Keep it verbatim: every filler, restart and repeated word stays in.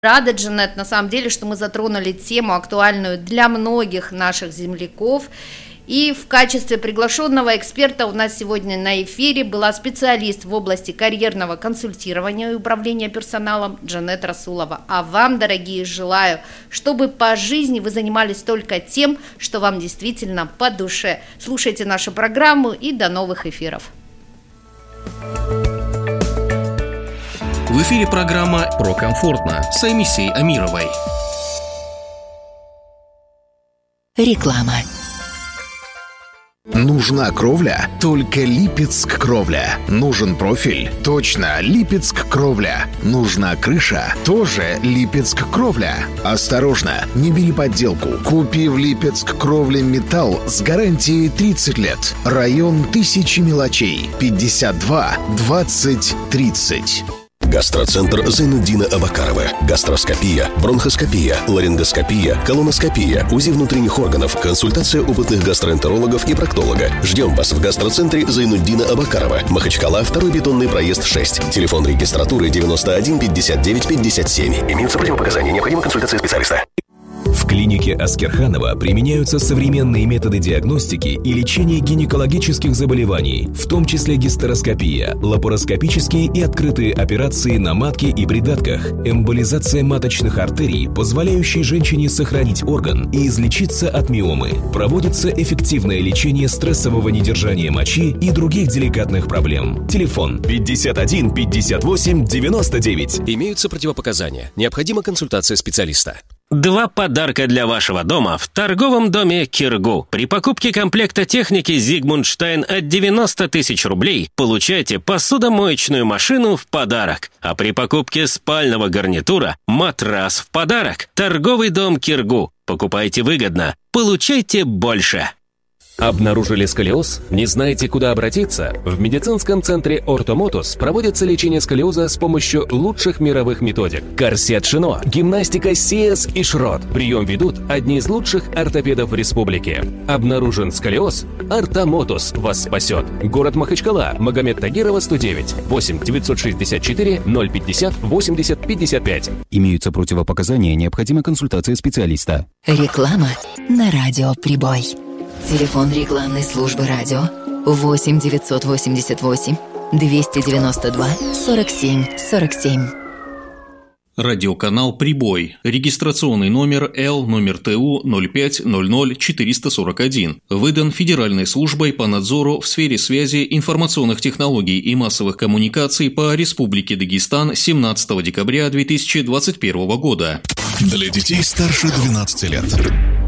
Рада, Джанет, на самом деле, что мы затронули тему, актуальную для многих наших земляков. И в качестве приглашенного эксперта у нас сегодня на эфире была специалист в области карьерного консультирования и управления персоналом Джанет Расулова. А вам, дорогие, желаю, чтобы по жизни вы занимались только тем, что вам действительно по душе. Слушайте нашу программу и до новых эфиров. В эфире программа «Про комфортно» с Аймисей Амировой. Реклама. Нужна кровля? Только Липецк кровля. Нужен профиль? Точно, Липецк кровля. Нужна крыша? Тоже Липецк кровля. Осторожно, не бери подделку. Купи в Липецк кровля металл с гарантией тридцать лет. Район Тысячи мелочей. пятьдесят два двадцать тридцать. Гастроцентр Зайнуддина Абакарова. Гастроскопия, бронхоскопия, ларингоскопия, колоноскопия, УЗИ внутренних органов, консультация опытных гастроэнтерологов и проктолога. Ждем вас в гастроцентре Зайнуддина Абакарова. Махачкала, второй бетонный проезд шесть. Телефон регистратуры девяносто один пятьдесят девять пятьдесят семь. Имеются противопоказания. Необходима консультация специалиста. В клинике Аскерханова применяются современные методы диагностики и лечения гинекологических заболеваний, в том числе гистероскопия, лапароскопические и открытые операции на матке и придатках, эмболизация маточных артерий, позволяющие женщине сохранить орган и излечиться от миомы. Проводится эффективное лечение стрессового недержания мочи и других деликатных проблем. Телефон пятьдесят один пятьдесят восемь девяносто девять. Имеются противопоказания. Необходима консультация специалиста. Два подарка для вашего дома в торговом доме «Киргу». При покупке комплекта техники «Зигмундштайн» от девяносто тысяч рублей получайте посудомоечную машину в подарок. А при покупке спального гарнитура – матрас в подарок. Торговый дом «Киргу». Покупайте выгодно, получайте больше. Обнаружили сколиоз? Не знаете, куда обратиться? В медицинском центре «Ортомотус» проводится лечение сколиоза с помощью лучших мировых методик. Корсет Шино, гимнастика Сиэс и Шрот. Прием ведут одни из лучших ортопедов республики. Обнаружен сколиоз? «Ортомотус» вас спасет. Город Махачкала, Магомед Тагирова, сто девять, восемь девятьсот шестьдесят четыре ноль пятьдесят восемьдесят пятьдесят пять. Имеются противопоказания, необходима консультация специалиста. Реклама на радио «Прибой». Телефон рекламной службы радио восемь девятьсот восемьдесят восемь двести девяносто два сорок семь сорок семь. Радиоканал «Прибой». Регистрационный номер Л, номер ТУ ноль пять ноль ноль четыреста сорок один. Выдан Федеральной службой по надзору в сфере связи, информационных технологий и массовых коммуникаций по Республике Дагестан семнадцатого декабря две тысячи двадцать первого года. Для детей старше двенадцати лет.